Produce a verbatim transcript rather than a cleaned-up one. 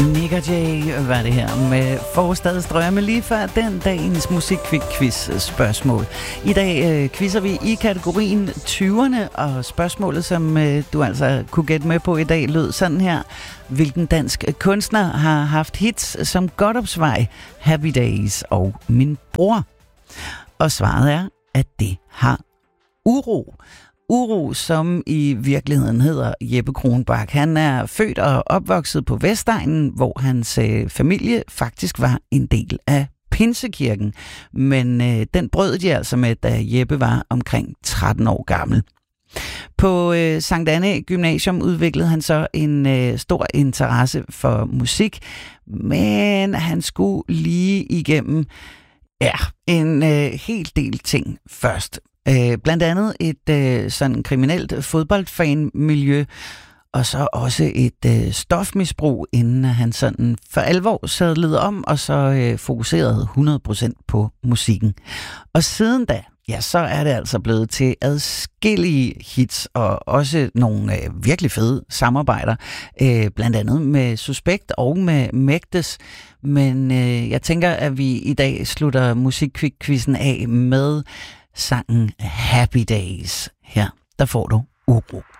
Nick og Jay var det her med Forstadets drømme lige før den dagens musikquiz spørgsmål. I dag øh, quizzer vi i kategorien tyverne, og spørgsmålet, som øh, du altså kunne gætte med på i dag, lød sådan her. Hvilken dansk kunstner har haft hits som Godopsvej, Happy Days og Min Bror? Og svaret er, at det har Uro. Uro, som i virkeligheden hedder Jeppe Kronbak. Han er født og opvokset på Vestegnen, hvor hans øh, familie faktisk var en del af Pinsekirken. Men øh, den brød de altså med, da Jeppe var omkring tretten år gammel. På øh, Sankt Anne Gymnasium udviklede han så en øh, stor interesse for musik, men han skulle lige igennem ja, en øh, hel del ting først. Øh, blandt andet et øh, sådan kriminelt fodboldfanmiljø, og så også et øh, stofmisbrug, inden han sådan for alvor sadlede om, og så øh, fokuserede hundrede procent på musikken. Og siden da, ja, så er det altså blevet til adskillige hits, og også nogle øh, virkelig fede samarbejder, øh, blandt andet med Suspekt og med Mægtes. Men øh, jeg tænker, at vi i dag slutter musikquizzen af med sangen Happy Days. Her, der får du Uro.